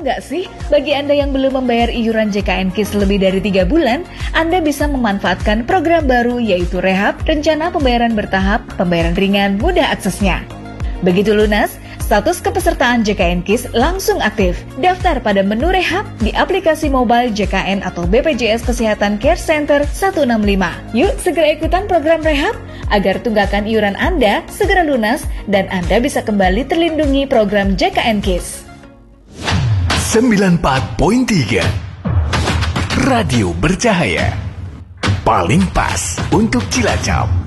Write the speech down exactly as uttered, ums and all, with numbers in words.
Tahu nggak sih, bagi Anda yang belum membayar iuran J K N KIS lebih dari tiga bulan, Anda bisa memanfaatkan program baru yaitu Rehab, rencana pembayaran bertahap, pembayaran ringan, mudah aksesnya. Begitu lunas, status kepesertaan J K N KIS langsung aktif. Daftar pada menu Rehab di aplikasi mobile J K N atau B P J S Kesehatan Care Center seratus enam puluh lima. Yuk segera ikutan program Rehab agar tunggakan iuran Anda segera lunas dan Anda bisa kembali terlindungi program J K N KIS. sembilan puluh empat koma tiga Radio Bercahaya, paling pas untuk Cilacap.